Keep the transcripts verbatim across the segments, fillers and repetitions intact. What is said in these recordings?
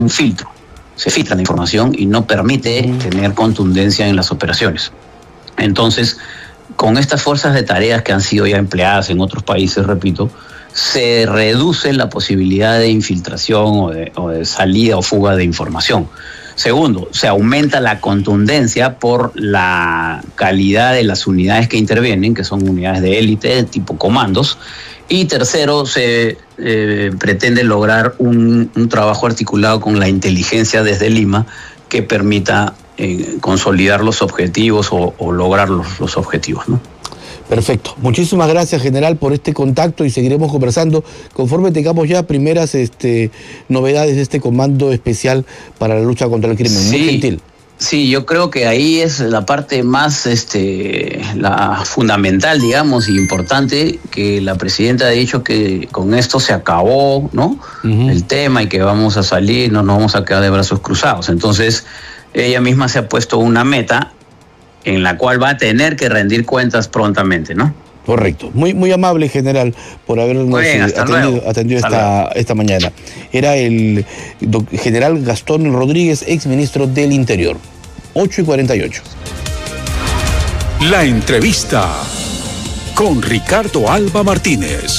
un filtro, se filtra la información y no permite uh-huh. tener contundencia en las operaciones. Entonces, con estas fuerzas de tareas que han sido ya empleadas en otros países, repito, se reduce la posibilidad de infiltración o de, o de salida o fuga de información. Segundo, se aumenta la contundencia por la calidad de las unidades que intervienen, que son unidades de élite, de tipo comandos. Y tercero, se eh, pretende lograr un, un trabajo articulado con la inteligencia desde Lima que permita eh, consolidar los objetivos o, o lograr los, los objetivos, ¿no? Perfecto. Muchísimas gracias, general, por este contacto y seguiremos conversando conforme tengamos ya primeras este, novedades de este comando especial para la lucha contra el crimen. Sí, muy gentil. Sí, yo creo que ahí es la parte más este, la fundamental, digamos, y importante, que la presidenta ha dicho que con esto se acabó, ¿no? Uh-huh. El tema y que vamos a salir, no nos vamos a quedar de brazos cruzados. Entonces, ella misma se ha puesto una meta en la cual va a tener que rendir cuentas prontamente, ¿no? Correcto. Muy muy amable, general, por habernos bien, atendido, atendido esta, esta mañana. Era el general Gastón Rodríguez, ex ministro del Interior. ocho y cuarenta y ocho. La entrevista con Ricardo Alba Martínez.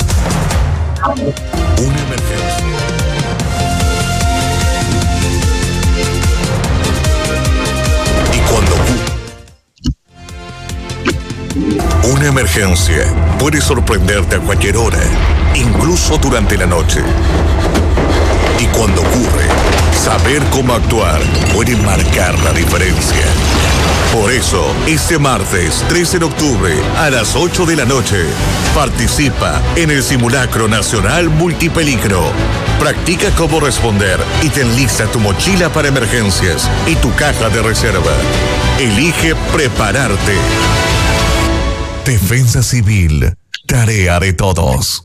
Una emergencia. Una emergencia puede sorprenderte a cualquier hora, incluso durante la noche. Y cuando ocurre, saber cómo actuar puede marcar la diferencia. Por eso, este martes trece de octubre a las ocho de la noche, participa en el Simulacro Nacional Multipeligro. Practica cómo responder y te enlista tu mochila para emergencias y tu caja de reserva. Elige prepararte. Defensa Civil, tarea de todos.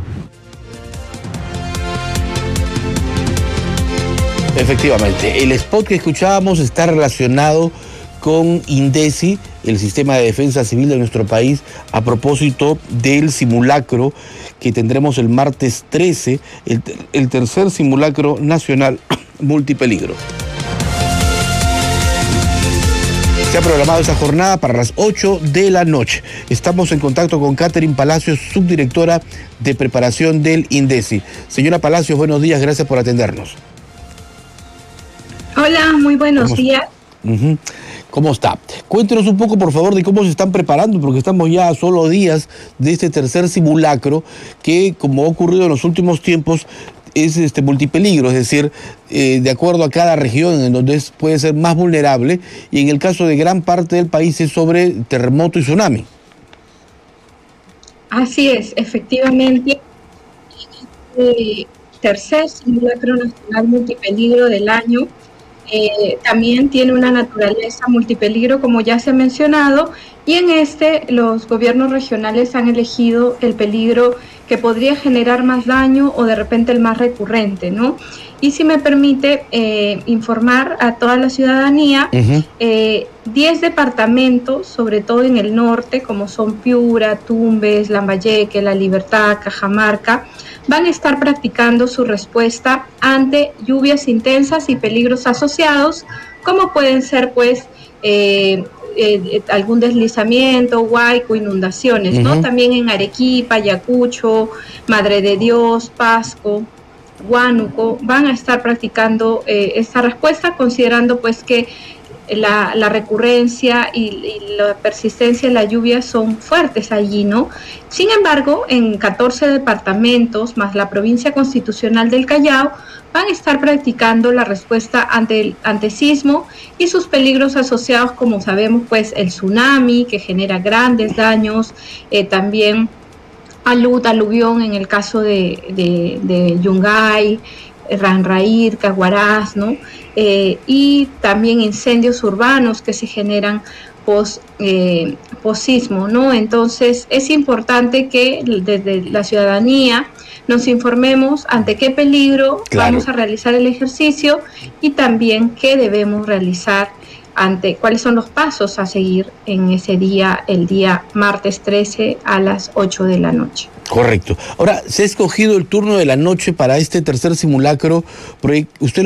Efectivamente, el spot que escuchábamos está relacionado con INDECI, el sistema de defensa civil de nuestro país, a propósito del simulacro que tendremos el martes trece, el, el tercer simulacro nacional multipeligro. Se ha programado esa jornada para las ocho de la noche. Estamos en contacto con Catherine Palacios, subdirectora de preparación del INDECI. Señora Palacios, buenos días, gracias por atendernos. Hola, muy buenos ¿Cómo? días. Uh-huh. ¿Cómo está? Cuéntenos un poco, por favor, de cómo se están preparando, porque estamos ya a solo días de este tercer simulacro que, como ha ocurrido en los últimos tiempos, es este multipeligro, es decir, eh, de acuerdo a cada región en donde es, puede ser más vulnerable, y en el caso de gran parte del país es sobre terremoto y tsunami. Así es, efectivamente, el tercer simulacro nacional multipeligro del año eh, también tiene una naturaleza multipeligro, como ya se ha mencionado, y en este los gobiernos regionales han elegido el peligro que podría generar más daño o de repente el más recurrente, ¿no? Y si me permite eh, informar a toda la ciudadanía, uh-huh. eh, diez departamentos, sobre todo en el norte, como son Piura, Tumbes, Lambayeque, La Libertad, Cajamarca, van a estar practicando su respuesta ante lluvias intensas y peligros asociados, como pueden ser, pues, eh, Eh, algún deslizamiento, huaico, inundaciones, uh-huh. ¿no? También en Arequipa, Ayacucho, Madre de Dios, Pasco, Huánuco, van a estar practicando eh, esta respuesta, considerando pues que la, la recurrencia y, y la persistencia de la lluvia son fuertes allí, ¿no? Sin embargo, en catorce departamentos, más la provincia constitucional del Callao, van a estar practicando la respuesta ante el ante sismo y sus peligros asociados, como sabemos, pues el tsunami, que genera grandes daños, eh, también alud, aluvión en el caso de, de, de Yungay, Ranraír, Caguaraz, ¿no? Eh, y también incendios urbanos que se generan pos, eh, posismo, ¿no? Entonces es importante que desde la ciudadanía nos informemos ante qué peligro claro. vamos a realizar el ejercicio y también qué debemos realizar ante cuáles son los pasos a seguir en ese día, el día martes trece a las ocho de la noche. Correcto. Ahora, se ha escogido el turno de la noche para este tercer simulacro. Usted